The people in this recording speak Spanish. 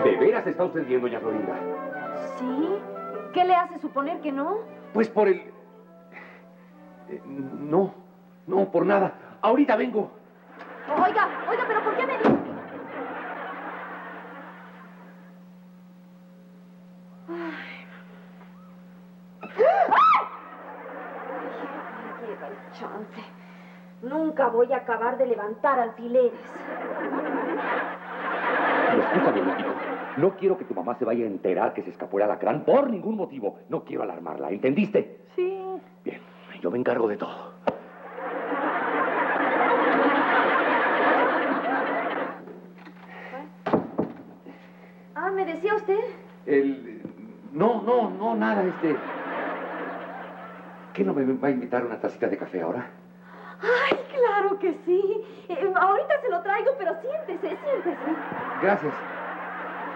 ¿De veras está usted bien, doña Florinda? ¿Sí? ¿Qué le hace suponer que no? Pues por el... no, por nada. Ahorita vengo. Oiga, pero ¿por qué me dice? Lleva el chance. Nunca voy a acabar de levantar alfileres. Escúchame, Lupito. No quiero que tu mamá se vaya a enterar que se escapó el alacrán por ningún motivo. No quiero alarmarla, ¿entendiste? Sí. Bien, yo me encargo de todo. Ah, ¿me decía usted? No, nada, ¿Qué no me va a invitar una tacita de café ahora? Ay, claro que sí. Ahorita se lo traigo, pero siéntese. Gracias.